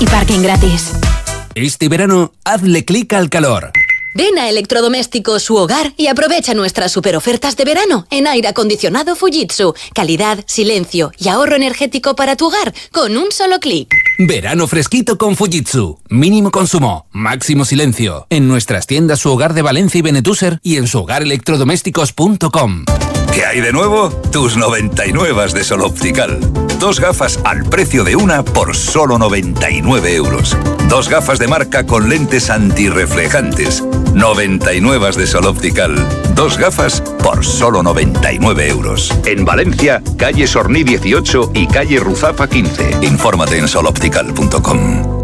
y parking gratis. Este verano, hazle clic al calor. Ven a Electrodomésticos Su Hogar y aprovecha nuestras superofertas de verano en aire acondicionado Fujitsu. Calidad, silencio y ahorro energético para tu hogar con un solo clic. Verano fresquito con Fujitsu. Mínimo consumo, máximo silencio. En nuestras tiendas Su Hogar de Valencia y Benetúser y en suhogarelectrodomésticos.com. ¿Qué hay de nuevo? Tus 99 de Sol Optical. 2 gafas al precio de una por solo 99 euros. 2 gafas de marca con lentes antirreflejantes. 99 de Sol Optical. 2 gafas por solo 99 euros. En Valencia, calle Sorní 18 y calle Ruzafa 15. Infórmate en soloptical.com.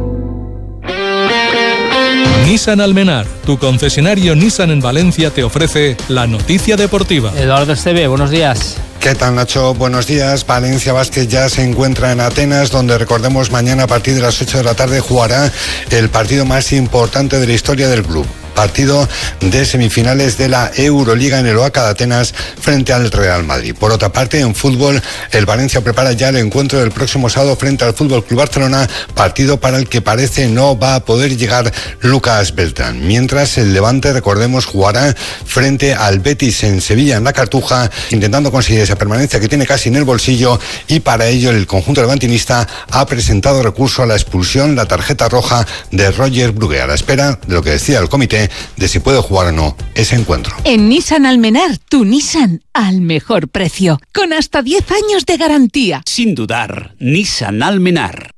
Nissan Almenar, tu concesionario Nissan en Valencia, te ofrece la noticia deportiva. Eduardo Esteve, buenos días. ¿Qué tal, Nacho? Buenos días. Valencia Basket ya se encuentra en Atenas, donde, recordemos, mañana a partir de las 8 de la tarde jugará el partido más importante de la historia del club. Partido de semifinales de la Euroliga en el Oaca de Atenas frente al Real Madrid. Por otra parte, en fútbol, el Valencia prepara ya el encuentro del próximo sábado frente al Fútbol Club Barcelona, partido para el que parece no va a poder llegar Lucas Beltrán. Mientras el Levante, recordemos, jugará frente al Betis en Sevilla, en la Cartuja, intentando conseguir esa permanencia que tiene casi en el bolsillo, y para ello el conjunto levantinista ha presentado recurso a la expulsión, la tarjeta roja de Roger Brugué, a la espera de lo que decía el comité de si puede jugar o no ese encuentro. En Nissan Almenar, tu Nissan al mejor precio, con hasta 10 años de garantía. Sin dudar, Nissan Almenar.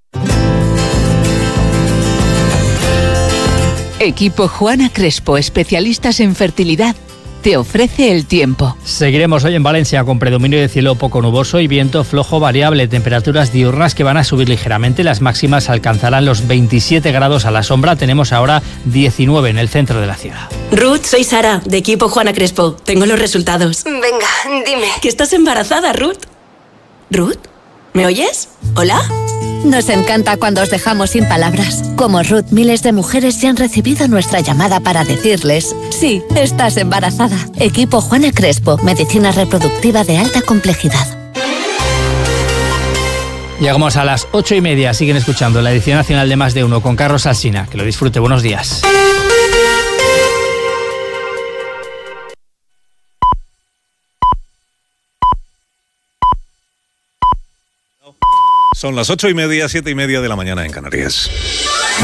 Equipo Juana Crespo, especialistas en fertilidad, te ofrece el tiempo. Seguiremos hoy en Valencia con predominio de cielo poco nuboso y viento flojo variable. Temperaturas diurnas que van a subir ligeramente. Las máximas alcanzarán los 27 grados a la sombra. Tenemos ahora 19 en el centro de la ciudad. Ruth, soy Sara, de Equipo Juana Crespo. Tengo los resultados. Venga, dime. Que estás embarazada, Ruth. ¿Ruth? ¿Me oyes? ¿Hola? Nos encanta cuando os dejamos sin palabras. Como Ruth, miles de mujeres ya han recibido nuestra llamada para decirles: sí, estás embarazada. Equipo Juana Crespo, medicina reproductiva de alta complejidad. Llegamos a las 8:30. Siguen escuchando la edición nacional de Más de Uno con Carlos Alsina. Que lo disfrute. Buenos días. Son las 8:30, 7:30 de la mañana en Canarias.